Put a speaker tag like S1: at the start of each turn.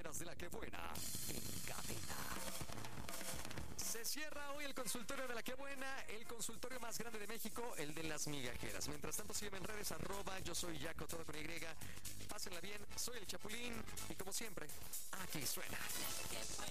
S1: migajeras de la que buena en cadena. Se cierra hoy el consultorio de la que buena, el consultorio más grande de México, el de las migajeras. Mientras tanto, sígueme en redes, yo soy Yaco, todo con Y. Pásenla bien, soy el Chapulín y como siempre, aquí suena. La que buena.